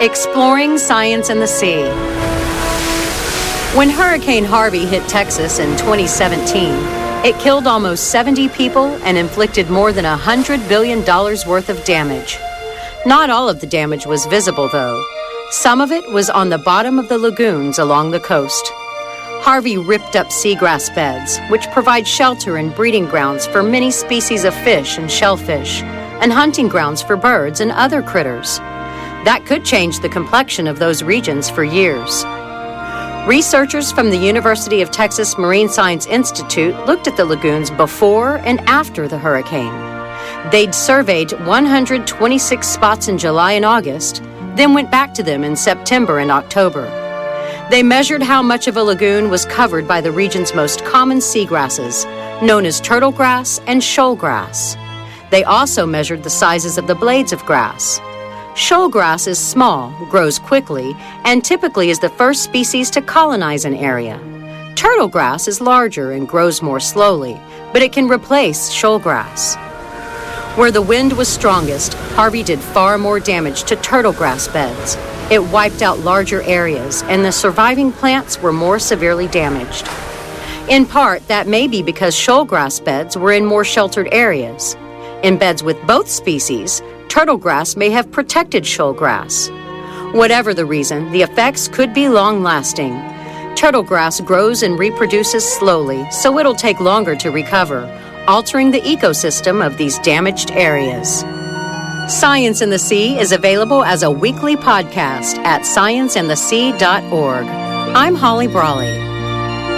Exploring Science in the Sea. When Hurricane Harvey hit Texas in 2017, it killed almost 70 people and inflicted more than $100 billion worth of damage. Not all of the damage was visible, though. Some of it was on the bottom of the lagoons along the coast. Harvey ripped up seagrass beds, which provide shelter and breeding grounds for many species of fish and shellfish, and hunting grounds for birds and other critters. That could change the complexion of those regions for years. Researchers from the University of Texas Marine Science Institute looked at the lagoons before and after the hurricane. They'd surveyed 126 spots in July and August, then went back to them in September and October. They measured how much of a lagoon was covered by the region's most common seagrasses, known as turtle grass and shoal grass. They also measured the sizes of the blades of grass. Shoal grass is small, grows quickly, and typically is the first species to colonize an area. Turtle grass is larger and grows more slowly, but it can replace shoal grass. Where the wind was strongest, Harvey did far more damage to turtle grass beds. It wiped out larger areas, and the surviving plants were more severely damaged. In part, that may be because shoal grass beds were in more sheltered areas. In beds with both species, turtle grass may have protected shoal grass. Whatever the reason, the effects could be long-lasting. Turtle grass grows and reproduces slowly, so it'll take longer to recover, altering the ecosystem of these damaged areas. Science in the Sea is available as a weekly podcast at scienceandthesea.org. I'm Holly Brawley.